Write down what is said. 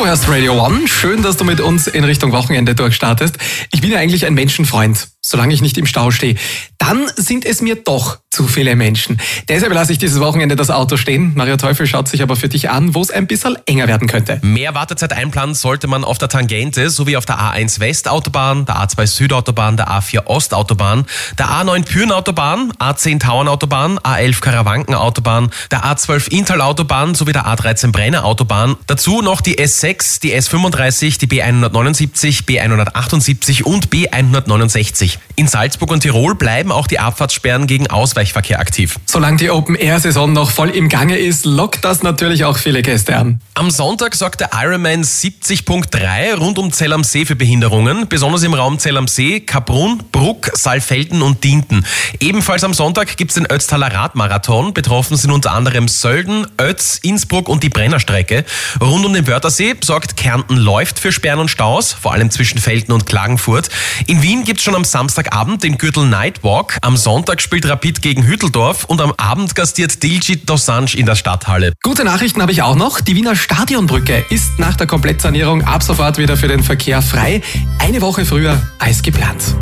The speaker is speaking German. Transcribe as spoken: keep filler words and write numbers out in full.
Du hörst Radio One. Schön, dass du mit uns in Richtung Wochenende durchstartest. Ich bin ja eigentlich ein Menschenfreund, solange ich nicht im Stau stehe. Dann sind es mir doch zu viele Menschen. Deshalb lasse ich dieses Wochenende das Auto stehen. Maria Teufel schaut sich aber für dich an, wo es ein bisschen enger werden könnte. Mehr Wartezeit einplanen sollte man auf der Tangente sowie auf der A eins Westautobahn, der A zwei Südautobahn, der A vier Ostautobahn, der A neun Pürnautobahn, A zehn Tauernautobahn, A elf Karawankenautobahn, der A zwölf Inntal-Autobahn sowie der A dreizehn Brenner-Autobahn. Dazu noch die S sechs, die S fünfunddreißig, die B hundertneunundsiebzig, B hundertachtundsiebzig und B hundertneunundsechzig. In Salzburg und Tirol bleiben auch die Abfahrtssperren gegen Ausweichverkehr aktiv. Solange die Open-Air-Saison noch voll im Gange ist, lockt das natürlich auch viele Gäste an. Am Sonntag sorgt der Ironman siebzig Punkt drei rund um Zell am See für Behinderungen, besonders im Raum Zell am See, Kaprun, Bruck, Saalfelden und Dinten. Ebenfalls am Sonntag gibt es den Ötztaler Radmarathon. Betroffen sind unter anderem Sölden, Ötz, Innsbruck und die Brennerstrecke. Rund um den Wörthersee sorgt Kärnten läuft für Sperren und Staus, vor allem zwischen Velten und Klagenfurt. In Wien gibt es schon am Samstagabend den Gürtel Nightwalk. Am Sonntag spielt Rapid gegen Hütteldorf und am Abend gastiert Diljit Dosanjh in der Stadthalle. Gute Nachrichten habe ich auch noch. Die Wiener Stadionbrücke ist nach der Komplettsanierung ab sofort wieder für den Verkehr frei. Eine Woche früher als geplant.